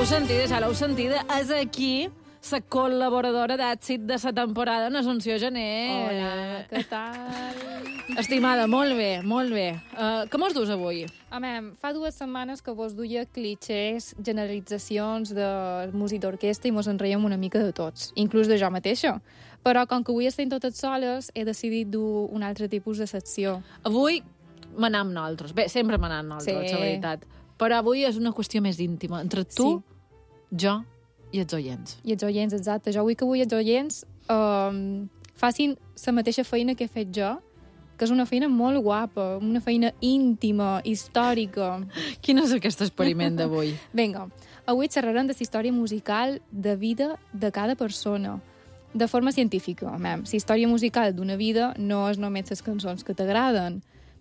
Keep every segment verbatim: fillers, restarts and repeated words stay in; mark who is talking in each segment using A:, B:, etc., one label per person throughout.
A: l'heu sentida, ja l'heu sentida. És aquí la col·laboradora d'èxit de la temporada en Assumpció Gené.
B: Hola, què tal?
A: Estimada, molt bé, molt bé. Uh, què mos dus avui?
B: Home, fa dues setmanes que vos duia clichés, generalitzacions de música d'orquestra i mos en reiem una mica de tots, inclús de jo mateixa. Però com que avui estem totes soles, he decidit dur un altre tipus de secció.
A: Avui m'anam nosaltres. Bé, sempre m'anam nosaltres,
B: Sí.
A: la veritat. Però avui és una qüestió més íntima. Entre tu, jo i els oients.
B: I els oients, exacte. Jo vull que avui els oients um, facin la mateixa feina que he fet jo, que és una feina molt guapa, una feina íntima, històrica.
A: Quin és aquest experiment d'avui?
B: Vinga, avui xerrarem de la història musical de vida de cada persona, de forma científica. Mem, la història musical d'una vida no és només les cançons que t'agraden,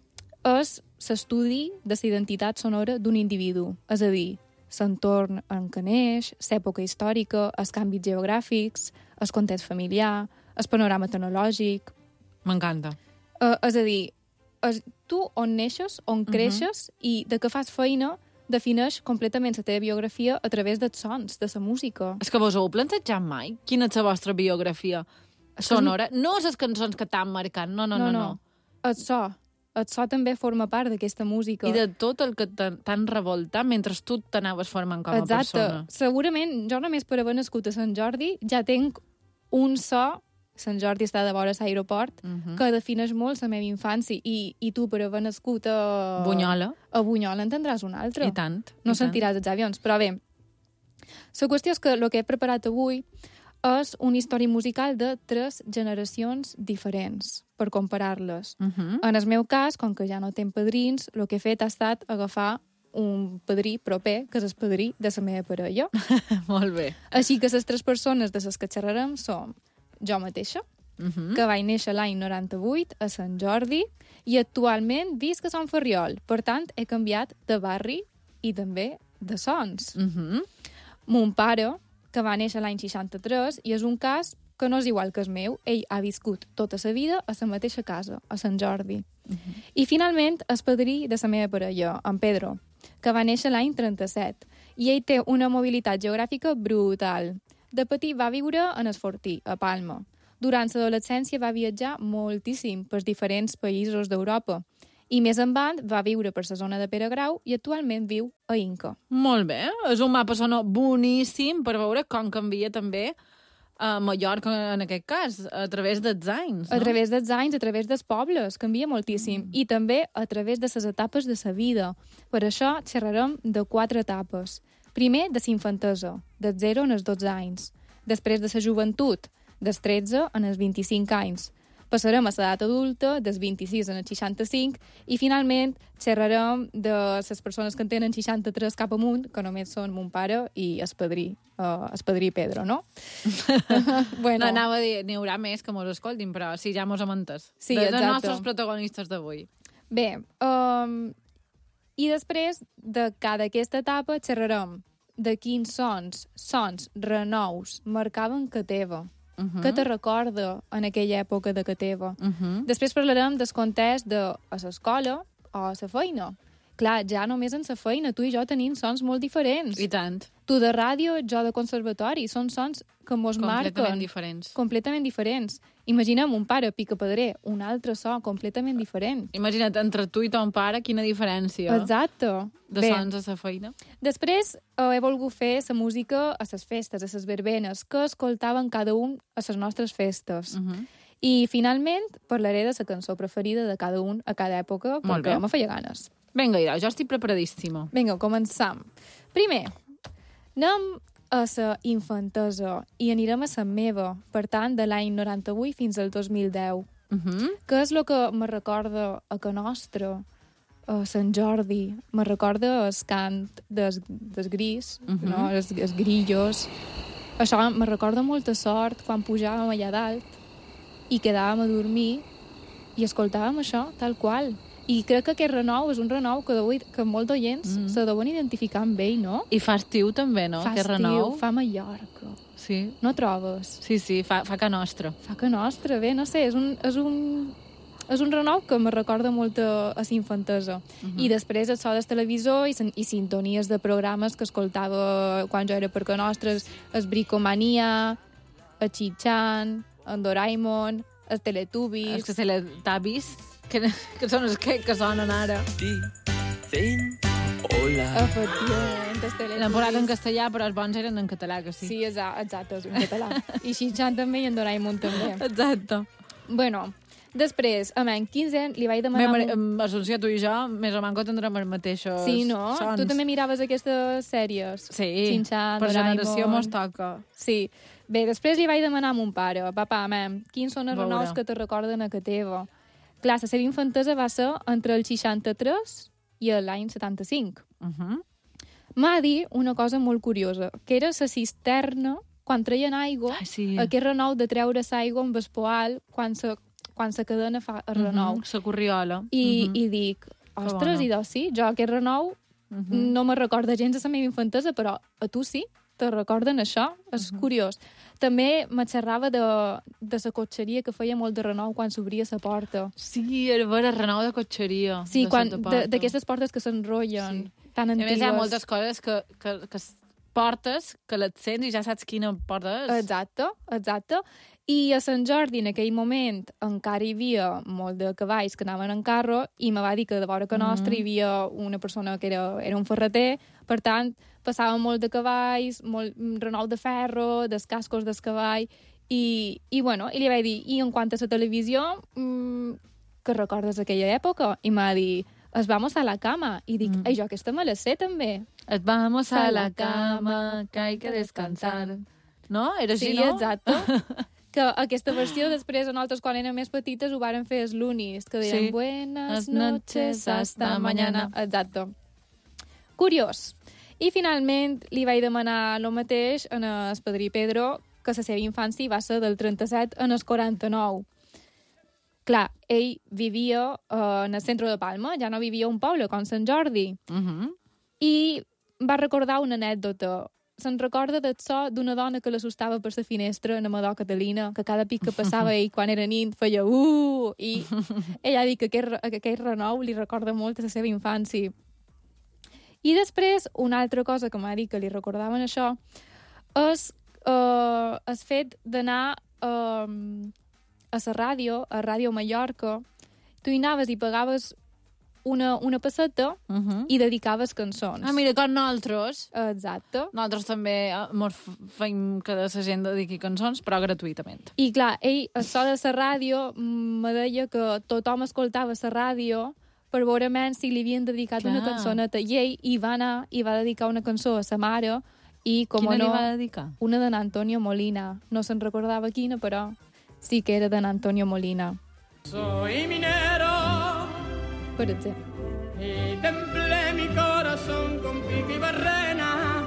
B: és l'estudi de la identitat sonora d'un individu, és a dir, l'entorn en què neix, l'època històrica, els canvis geogràfics, el context familiar, el panorama tecnològic.
A: M'encanta.
B: Uh, és a dir, és, tu on neixes, on creixes uh -huh. i de què fas feina defineix completament la teva biografia a través dels sons, de la música.
A: És que vos heu plantejat mai? Quina és la vostra biografia sonora? No les cançons que t'han marcat, no, no, no, no. no.
B: El so. El so també forma part d'aquesta música.
A: I de tot el que t'han revoltat mentre tu t'anaves formant com a
B: Exacte.
A: persona.
B: Segurament, jo només per haver nascut a Sant Jordi ja tenc un so, Sant Jordi està de vora l'aeroport, uh -huh. que defineix molt la meva infància, i, i tu per haver nascut a...
A: Bunyola.
B: A Bunyola entendràs un altre.
A: I tant.
B: No
A: i
B: sentiràs
A: tant.
B: els avions, però bé. La qüestió és que el que he preparat avui és una història musical de tres generacions diferents, per comparar-les.
A: Uh -huh.
B: En el meu cas, com que ja no tenc padrins, el que he fet ha estat agafar un padrí proper, que és el padrí de la meva parella.
A: Molt bé.
B: Així que les tres persones de les que xerrarem són jo mateixa, uh -huh. que vaig néixer l'any noranta-vuit a Sant Jordi, i actualment visc a Sant Ferriol. Per tant, he canviat de barri i també de sons.
A: Uh -huh.
B: Mon pare, que va néixer l'any seixanta-tres, i és un cas que no és igual que el meu. Ell ha viscut tota la vida a la mateixa casa, a Sant Jordi. Uh -huh. I finalment, el padrí de la meva parella, en Pedro, que va néixer l'any trenta-set, i ell té una mobilitat geogràfica brutal. De petit va viure en el Fortí, a Palma. Durant l'adolescència va viatjar moltíssim per diferents països d'Europa, i més endavant va viure per la zona de Pere Grau i actualment viu a Inca.
A: Molt bé, és un mapa sonor boníssim per veure com canvia també a Mallorca, en aquest cas, a través dels anys. No?
B: A través dels anys, a través dels pobles, canvia moltíssim. Mm. I també a través de les etapes de la vida. Per això xerrarem de quatre etapes. Primer, de la infantesa, dels zero als dotze anys. Després de la joventut, dels tretze als vint-i-cinc anys. Passarem a l'edat adulta, dels vint-i-sis als seixanta-cinc, i finalment xerrarem de les persones que en tenen seixanta-tres cap amunt, que només són mon pare i el padrí, uh, el padrí Pedro, no?
A: Bueno. No, anava a dir, n'hi haurà més que mos escoltin, però sí, ja mos hem entès.
B: Sí,
A: de,
B: exacte.
A: De nostres protagonistes d'avui.
B: Bé, um, i després de cada aquesta etapa xerrarem de quins sons, sons renous marcaven que teva. Uh -huh. que te recorda en aquella època de que teva. Uh -huh. Després parlarem del context de a l'escola o a la feina. Clar, ja només en la feina, tu i jo tenim sons molt diferents.
A: I tant.
B: Tu de ràdio, jo de conservatori, són sons que mos marquen.
A: Completament diferents.
B: Completament diferents. Imaginem un pare picapedrer, un altre so completament diferent.
A: Imagina't, entre tu i ton pare, quina diferència.
B: Exacte.
A: De
B: Bé,
A: sons a la feina.
B: Després eh, he volgut fer la música a les festes, a les verbenes, que escoltaven cada un a les nostres festes. Uh -huh. I finalment parlaré de la cançó preferida de cada un a cada època, perquè me feia ganes.
A: Vinga, Ira, jo estic preparadíssima.
B: Vinga, començam. Primer, anem a la infantesa i anirem a la meva, per tant, de l'any noranta-vuit fins al dos mil deu. Uh -huh. Que és el que me recorda a que nostra, a Sant Jordi, me recorda el cant des, des gris, uh -huh. no? els, els grillos. Això me recorda molta sort quan pujàvem allà dalt i quedàvem a dormir i escoltàvem això, tal qual. I crec que aquest renou és un renou que, deu, que molts d'oients mm. se deuen identificar amb ell, no?
A: I fa estiu també, no?
B: Fa
A: aquest
B: estiu,
A: renou.
B: fa Mallorca.
A: Sí.
B: No trobes?
A: Sí, sí, fa, fa que nostra.
B: Fa que nostra, bé, no sé, és un, és un, És un renou que me recorda molt a, a la infantesa. Uh -huh. I després el so del televisor i, i sintonies de programes que escoltava quan jo era per que nostres, el Bricomania, el Chichan, el Doraemon, el Teletubbies...
A: Els Teletubbies, que, que són els que, que sonen ara.
C: Dicen hola.
B: Efectivament, els Teletubbies.
A: L'han posat en castellà, però els bons eren en català, que sí.
B: Sí, exacte, exacte, és en català. I Chichan també i en Doraemon també.
A: Exacte.
B: Bueno, després, a men, quinze anys, li vaig demanar...
A: Bé, un... Assumpció, tu i jo, més o manco tindrem els mateixos
B: Sí, no?
A: sons.
B: Tu també miraves aquestes sèries?
A: Sí,
B: Chin-chan,
A: per
B: Doraemon...
A: generació mos toca.
B: Sí. Bé, després li vaig demanar a mon pare, papà, mem, quins són els
A: Veure.
B: renous que te recorden a que teva? Clar, la seva infantesa va ser entre el seixanta-tres i l'any setanta-cinc.
A: Uh -huh.
B: M'ha dit una cosa molt curiosa, que era la cisterna, quan treien aigua,
A: Ai, sí.
B: aquest renou de treure l'aigua amb el poal quan se, quan se cadena fa el renou.
A: Uh -huh. La corriola.
B: I,
A: uh -huh.
B: I dic, ostres,
A: bona.
B: i doncs sí, jo aquest renou
A: Uh -huh.
B: no me recorda gens de la meva infantesa, però a tu sí, te recorden això? És uh -huh. curiós. També me xerrava de, de la cotxeria que feia molt de renou quan s'obria la porta.
A: Sí, era vera, renou de cotxeria.
B: Sí,
A: de
B: quan
A: Santa Porta.
B: d'aquestes portes que s'enrotllen,
A: Sí.
B: tan
A: A
B: antigues.
A: més, hi ha moltes coses que, que, que s- portes, que les sents i ja saps quina porta és.
B: Exacte, exacte. I a Sant Jordi, en aquell moment, encara hi havia molt de cavalls que anaven en carro i me va dir que de vora que nostra
A: Mm.
B: hi havia una persona que era, era un ferreter, per tant, passava molt de cavalls, molt renou de ferro, dels cascos del cavall, i, i, bueno, i li vaig dir, i en quant a la televisió, mmm, que recordes aquella època? I m'ha dit, es vamos a la cama. I dic,
A: Mm.
B: ai, jo aquesta me la sé també.
A: Et vamos a la cama, que hay que descansar. No? Era així,
B: Sí,
A: no?
B: exacte. Que aquesta versió després, a nosaltres, quan érem més petites, ho varen fer els lunis, que deien
A: Sí.
B: buenas
A: Buenas
B: noches,
A: noches,
B: hasta
A: hasta
B: mañana.
A: mañana.
B: Exacte. Curiós. I finalment li vaig demanar el mateix en el padrí Pedro, que la seva infància va ser del trenta-set en el quaranta-nou. Clar, ell vivia eh, en el centre de Palma, ja no vivia a un poble com Sant Jordi,
A: Uh -huh.
B: i va recordar una anècdota. Se'n recorda del so d'una dona que l'assustava per la finestra en Amador Catalina, que cada pic que passava ell quan era nit feia uh, i ella ha dit que aquest, que aquest renou li recorda molt a la seva infància. I després, una altra cosa que m'ha dit que li recordaven això és eh, el fet d'anar eh, a la ràdio, a Ràdio Mallorca. Tu hi anaves i pagaves una, una passeta
A: Uh -huh.
B: i dedicaves cançons.
A: Ah, mira, com nosaltres.
B: Exacte.
A: Nosaltres també eh, mos f- feim que la gent dediqui cançons, però gratuïtament.
B: I clar, ell, a so de la ràdio, mm, me deia que tothom escoltava la ràdio per veure menys si li havien dedicat
A: Clar.
B: una cançoneta. I ell hi va anar i va dedicar una cançó a sa mare i, com
A: Quina
B: no,
A: li va dedicar?
B: una d'en Antonio Molina. No se'n recordava quina, però sí que era d'en Antonio Molina.
D: Soy minero
B: Per exemple.
D: y templé mi corazón con pico y barrena.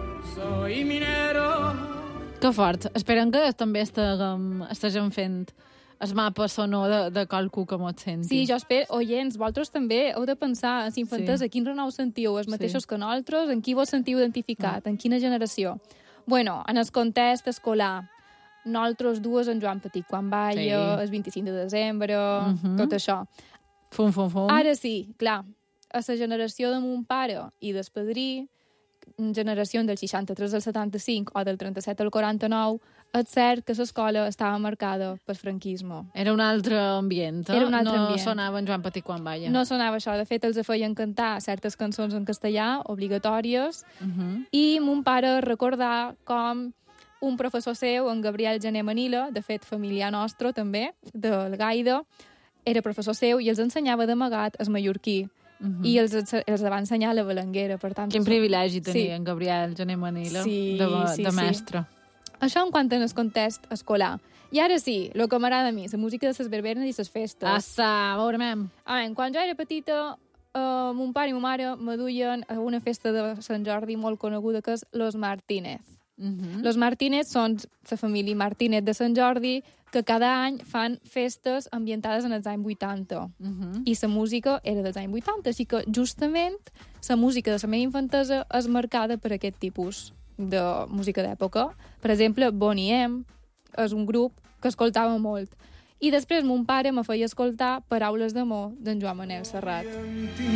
D: Soy minero.
A: Que fort. Esperem que també estiguem, estiguem fent el mapa sonor de, de qualcú que mos senti.
B: Sí, jo espero, oients, vosaltres també heu de pensar en infantesa,
A: Sí.
B: quin renou sentiu, els mateixos
A: Sí.
B: que nosaltres, en qui vos sentiu identificat, en quina generació. Bueno, en el context escolar, nosaltres dues en Joan Petit quan balla,
A: Sí.
B: el vint-i-cinc de desembre,
A: Mhm.
B: tot això.
A: Fum, fum, fum.
B: Ara sí, clar, a la generació de mon pare i del padrí, generació del seixanta-tres al setanta-cinc o del trenta-set al quaranta-nou, és cert que l'escola estava marcada pel franquisme.
A: Era un altre ambient, eh?
B: Era un altre
A: no
B: ambient.
A: sonava en Joan Petit quan balla.
B: No sonava això, de fet els feien cantar certes cançons en castellà, obligatòries,
A: Uh -huh.
B: i mon pare recordar com un professor seu, en Gabriel Gené Manila, de fet familiar nostre també, del Gaida, era professor seu i els ensenyava d'amagat el mallorquí.
A: Uh -huh.
B: I els, els va ensenyar la balanguera, per tant...
A: Quin privilegi tenir
B: Sí.
A: en Gabriel Gené Manila
B: Sí,
A: de,
B: sí,
A: de
B: sí.
A: mestre.
B: Això en quant al context escolar. I ara sí, el que m'agrada a mi, la música de les verbenes i les festes.
A: Assa, veurem.
B: A veure, quan jo era petita, uh, mon pare i ma mare me duien a una festa de Sant Jordi molt coneguda, que és Los Martínez.
A: Uh -huh.
B: Los Martínez són la família Martínez de Sant Jordi, que cada any fan festes ambientades en els anys vuitanta.
A: Uh -huh.
B: I la música era dels anys vuitanta, així que justament la música de la meva infantesa és marcada per aquest tipus de música d'època. Per exemple, Boney M és un grup que escoltava molt. I després mon pare me feia escoltar Paraules d'amor d'en Joan Manel Serrat.